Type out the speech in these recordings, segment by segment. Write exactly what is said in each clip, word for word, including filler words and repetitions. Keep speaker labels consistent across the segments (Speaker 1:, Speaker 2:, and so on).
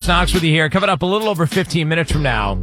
Speaker 1: Knox with you here. Coming up a little over fifteen minutes from now,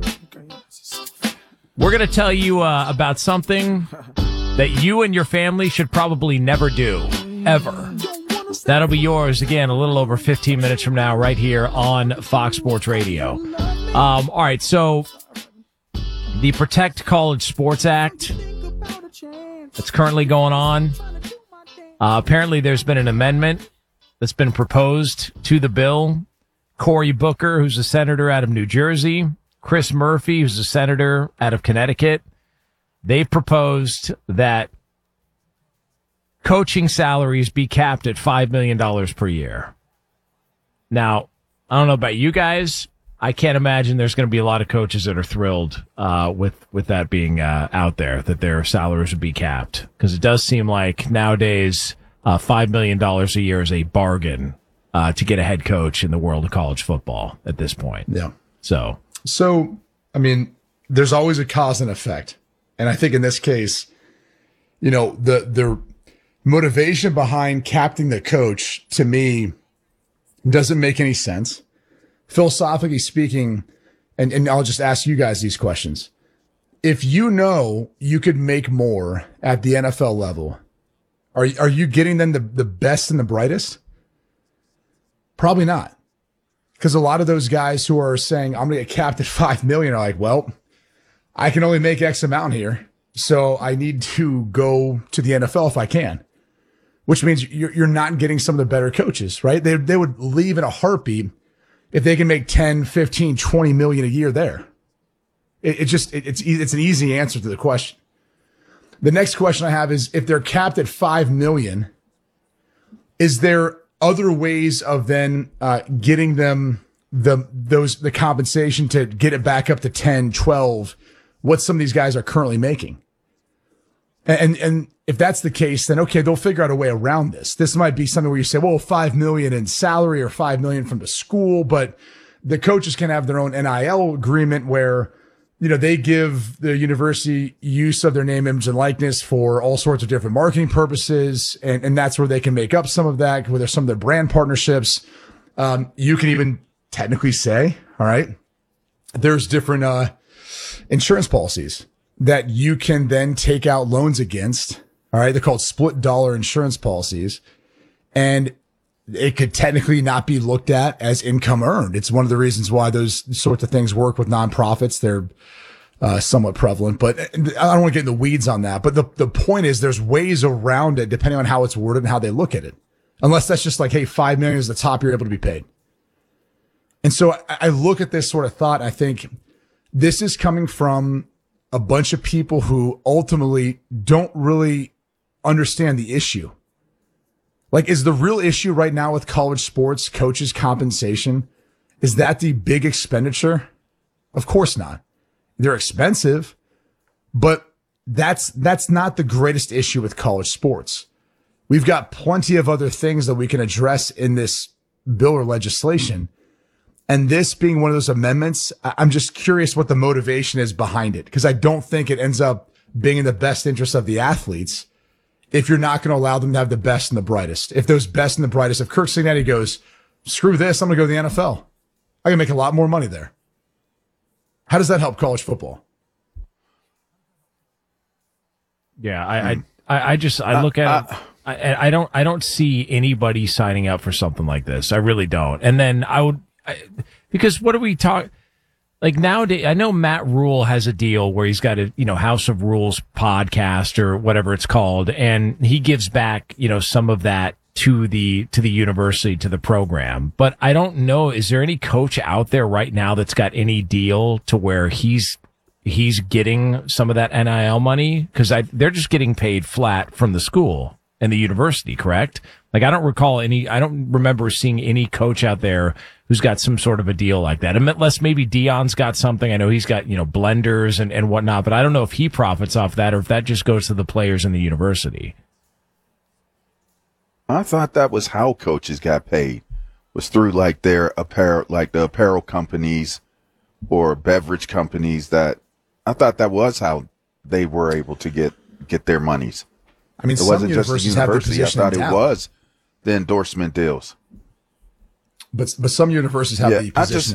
Speaker 1: we're going to tell you uh, about something that you and your family should probably never do, ever. That'll be yours again a little over fifteen minutes from now right here on Fox Sports Radio. Um, all right, so the Protect College Sports Act that's currently going on. Uh, apparently there's been an amendment that's been proposed to the bill. Cory Booker, who's a senator out of New Jersey, Chris Murphy, who's a senator out of Connecticut, they proposed that coaching salaries be capped at five million dollars per year. Now, I don't know about you guys. I can't imagine there's going to be a lot of coaches that are thrilled uh, with, with that being uh, out there, that their salaries would be capped. Because it does seem like nowadays uh, five million dollars a year is a bargain uh, to get a head coach in the world of college football at this point.
Speaker 2: Yeah.
Speaker 1: So,
Speaker 2: so I mean, there's always a cause and effect. And I think in this case, you know, the the motivation behind capping the coach, to me, doesn't make any sense. Philosophically speaking, and, and I'll just ask you guys these questions. If you know you could make more at the N F L level, are, are you getting them the, the best and the brightest? Probably not. Because a lot of those guys who are saying, I'm going to get capped at five million dollars are like, well, I can only make X amount here, so I need to go to the N F L if I can. Which means you're, you're not getting some of the better coaches, right? They, they would leave in a heartbeat if they can make ten, fifteen, twenty million a year there. It, it just, it, it's, it's an easy answer to the question. The next question I have is, if they're capped at five million, is there other ways of then uh, getting them the, those, the compensation to get it back up to ten, twelve, what some of these guys are currently making? And, and if that's the case, then okay, they'll figure out a way around this. This might be something where you say, well, five million in salary or five million from the school, but the coaches can have their own N I L agreement where, you know, they give the university use of their name, image, and likeness for all sorts of different marketing purposes. And, and that's where they can make up some of that, where there's some of their brand partnerships. Um, you can even technically say, all right, there's different, uh, insurance policies that you can then take out loans against. All right. They're called split dollar insurance policies, and it could technically not be looked at as income earned. It's one of the reasons why those sorts of things work with nonprofits. They're uh, somewhat prevalent, but I don't want to get in the weeds on that. But the, the point is, there's ways around it depending on how it's worded and how they look at it. Unless that's just like, hey, five million is the top you're able to be paid. And so I, I look at this sort of thought, and I think this is coming from a bunch of people who ultimately don't really understand the issue. Like, is the real issue right now with college sports coaches' compensation, is that the big expenditure? Of course not. They're expensive, but that's, that's not the greatest issue with college sports. We've got plenty of other things that we can address in this bill or legislation. And this being one of those amendments, I'm just curious what the motivation is behind it, because I don't think it ends up being in the best interest of the athletes if you're not going to allow them to have the best and the brightest. If those best and the brightest, if Kirk Cignetti goes, screw this, I'm going to go to the N F L, I can make a lot more money there. How does that help college football?
Speaker 1: Yeah, I, I, I just, I look at it. I, I don't, I don't see anybody signing up for something like this. I really don't. And then I would, I, because what are we talking? Like nowadays, I know Matt Rule has a deal where he's got a, you know, House of Rules podcast or whatever it's called. And he gives back, you know, some of that to the, to the university, to the program. But I don't know, is there any coach out there right now that's got any deal to where he's, he's getting some of that N I L money? Cause I, they're just getting paid flat from the school and the university, correct? Like, I don't recall any, I don't remember seeing any coach out there who's got some sort of a deal like that. Unless maybe Dion's got something. I know he's got, you know, blenders and, and whatnot, but I don't know if he profits off that or if that just goes to the players in the university.
Speaker 3: I thought that was how coaches got paid, was through like their apparel, like the apparel companies or beverage companies. That I thought that was how they were able to get, get their monies.
Speaker 2: I mean,
Speaker 3: it
Speaker 2: some
Speaker 3: wasn't
Speaker 2: universities
Speaker 3: just the
Speaker 2: have their
Speaker 3: university. I
Speaker 2: position
Speaker 3: thought
Speaker 2: in
Speaker 3: it
Speaker 2: town.
Speaker 3: was the endorsement deals.
Speaker 2: But but some universities have
Speaker 3: Yeah,
Speaker 2: the
Speaker 3: I
Speaker 2: position
Speaker 3: just